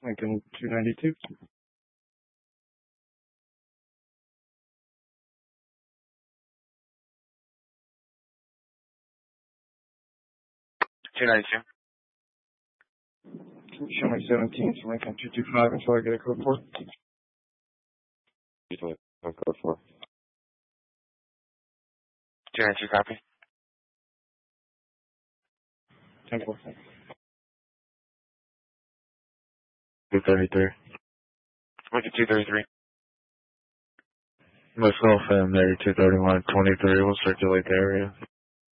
Lincoln 292. Show me 17 to Lincoln 225 until I get a code 4. Code 4. 292, copy. 10-4. 233. Lincoln 233. Myself and maybe 231, 23 will circulate the area.